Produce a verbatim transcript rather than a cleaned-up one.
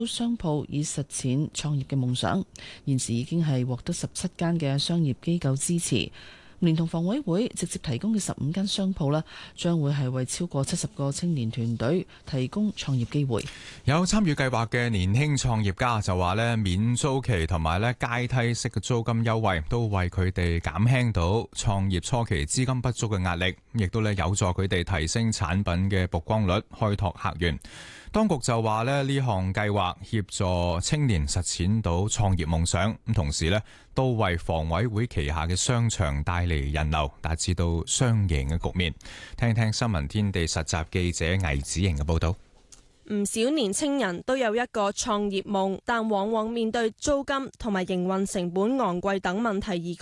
商鋪以實踐創業嘅夢想。現時已經係獲得十七間嘅商業機構支持。連同房委會直接提供嘅十五間商鋪啦，將會係為超過七十個青年團隊提供創業機會。 有參與計劃嘅年輕創業家就話咧，免租期同埋咧階梯式嘅租金優惠都為佢哋減輕到創業初期資金不足嘅壓力，亦都咧有助佢哋提升產品嘅曝光率，開拓客源。當局就話咧，呢項計劃協助青年實踐到創業夢想，咁同時咧都為房委會旗下嘅商場帶嚟人流，達至到雙贏嘅局面。聽聽新聞天地實習記者魏子瑩嘅報道。 唔少年青人都有一個創業夢，但往往面對租金同埋營運成本昂貴等問題而